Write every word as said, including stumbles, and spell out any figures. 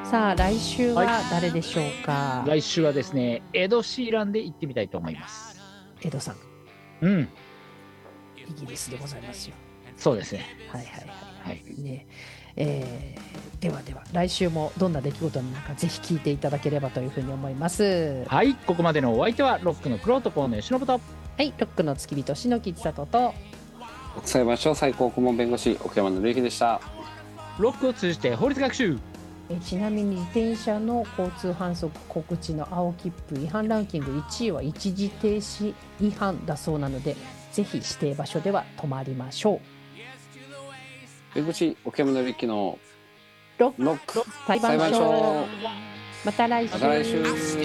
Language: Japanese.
さあ来週はいは誰でしょうか。 来週はですね、エド・シーランで行ってみたいと思います。 エドさん、 うん、 イギリスでございますよ。 そうですね。 はいはいはいははいい。ね、えーではでは来週もどんな出来事になるかぜひ聞いていただければというふうに思います。 はい、ここまでのお相手はロックのクロートコーの吉信と。 はい、ロックの付き人篠木千里と。 国裁判所最高顧問弁護士奥山紀之でした。 ロックを通じて法律学習。 えちなみに自転車の交通反則告知の青切符違反ランキングいちいは一時停止違反だそうなので、ぜひ指定場所では止まりましょう。 弁護士奥山紀之のロックロック裁判所裁判所また来週。 また来週。